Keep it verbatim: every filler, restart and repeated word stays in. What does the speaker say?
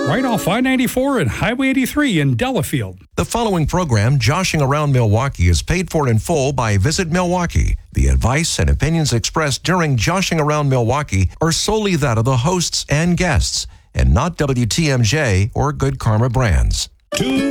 right off I ninety-four and Highway eighty-three in Delafield. The following program, Joshing Around Milwaukee, is paid for in full by Visit Milwaukee. The advice and opinions expressed during Joshing Around Milwaukee are solely that of the hosts and guests, and not W T M J or Good Karma Brands. Two